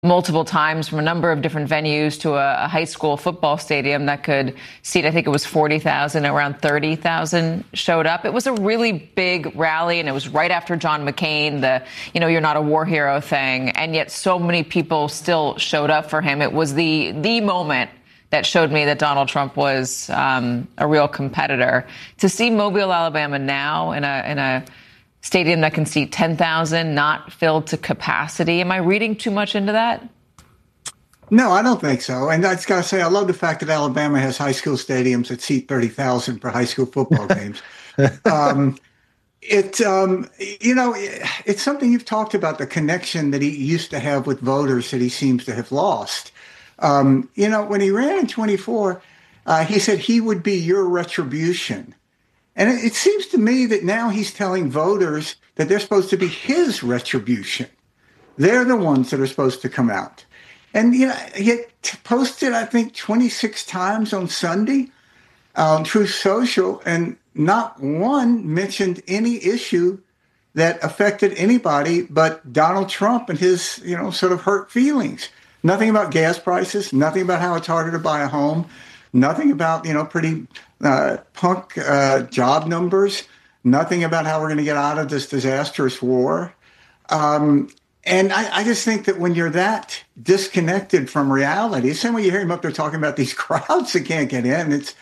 multiple times from a number of different venues to a high school football stadium that could seat, I think it was 40,000, around 30,000 showed up. It was a really big rally, and it was right after John McCain, you're not a war hero thing. And yet so many people still showed up for him. It was the moment that showed me that Donald Trump was a real competitor. To see Mobile, Alabama now in a stadium that can seat 10,000, not filled to capacity. Am I reading too much into that? No, I don't think so. And I just got to say, I love the fact that Alabama has high school stadiums that seat 30,000 for high school football games. It's something you've talked about, the connection that he used to have with voters that he seems to have lost. When he ran in 24, he said he would be your retribution. And it seems to me that now he's telling voters that they're supposed to be his retribution. They're the ones that are supposed to come out. And, he had posted, I think, 26 times on Sunday on Truth Social, and not one mentioned any issue that affected anybody but Donald Trump and his, sort of hurt feelings. Nothing about gas prices, nothing about how it's harder to buy a home, nothing about, pretty punk job numbers, nothing about how we're going to get out of this disastrous war. And I just think that when you're that disconnected from reality, same way you hear him up there talking about these crowds that can't get in, it's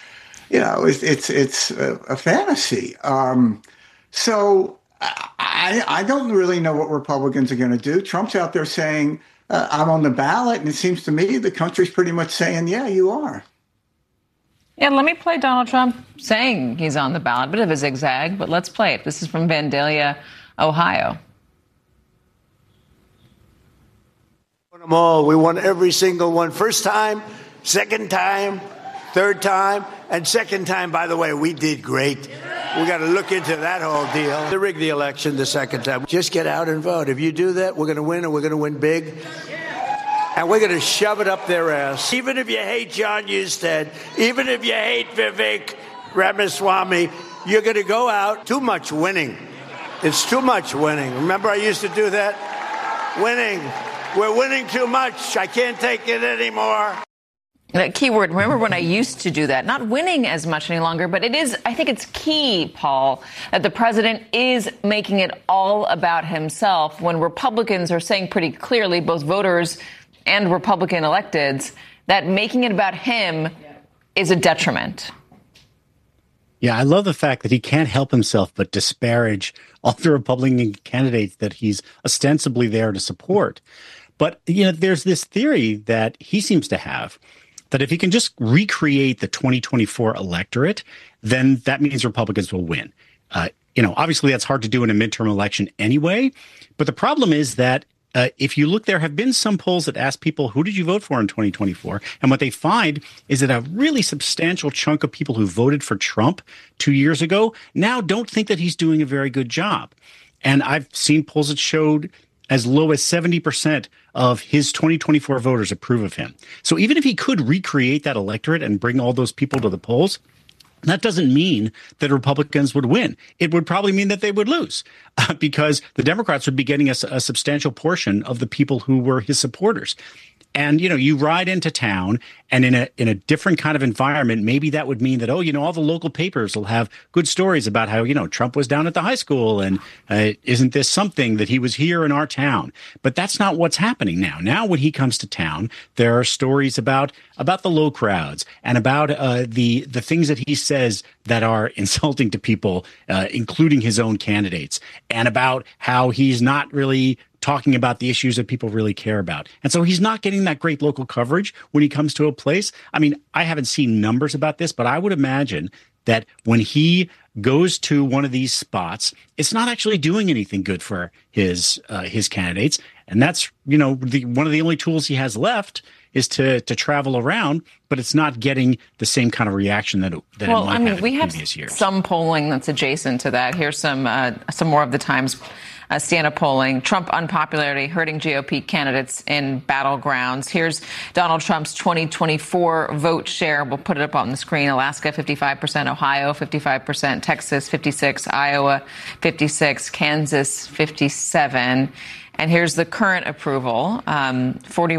a fantasy. So I don't really know what Republicans are going to do. Trump's out there saying, I'm on the ballot, and it seems to me the country's pretty much saying, yeah, you are. Yeah, let me play Donald Trump saying he's on the ballot. Bit of a zigzag, but let's play it. This is from Vandalia, Ohio. We won them all. We won every single one. First time, second time, third time, and second time, by the way, we did great. We got to look into that whole deal. They rigged the election the second time. Just get out and vote. If you do that, we're going to win, and we're going to win big. And we're going to shove it up their ass. Even if you hate John Husted, even if you hate Vivek Ramaswamy, you're going to go out. Too much winning. It's too much winning. Remember I used to do that? Winning. We're winning too much. I can't take it anymore. That key word, remember when I used to do that? Not winning as much any longer, but I think it's key, Paul, that the president is making it all about himself when Republicans are saying pretty clearly, both voters and Republican electeds, that making it about him is a detriment. Yeah, I love the fact that he can't help himself but disparage all the Republican candidates that he's ostensibly there to support. But, there's this theory that he seems to have that if he can just recreate the 2024 electorate, then that means Republicans will win. Obviously that's hard to do in a midterm election anyway. But the problem is that if you look, there have been some polls that ask people, who did you vote for in 2024? And what they find is that a really substantial chunk of people who voted for Trump 2 years ago now don't think that he's doing a very good job. And I've seen polls that showed as low as 70% of his 2024 voters approve of him. So even if he could recreate that electorate and bring all those people to the polls, that doesn't mean that Republicans would win. It would probably mean that they would lose because the Democrats would be getting a substantial portion of the people who were his supporters. And, you ride into town and in a different kind of environment, maybe that would mean that, all the local papers will have good stories about how, Trump was down at the high school and isn't this something that he was here in our town? But that's not what's happening now. Now, when he comes to town, there are stories about the low crowds and about the things that he says that are insulting to people, including his own candidates, and about how he's not really talking about the issues that people really care about. And so he's not getting that great local coverage when he comes to a place. I mean, I haven't seen numbers about this, but I would imagine that when he goes to one of these spots, it's not actually doing anything good for his candidates. And that's, one of the only tools he has left is to travel around, but it's not getting the same kind of reaction that it might have in previous years. Some polling that's adjacent to that. Here's some more of the Times Siena polling. Trump unpopularity hurting GOP candidates in battlegrounds. Here's Donald Trump's 2024 vote share. We'll put it up on the screen. Alaska, 55%, Ohio, 55%, Texas, 56%, Iowa, 56%, Kansas, 57%. And here's the current approval, 41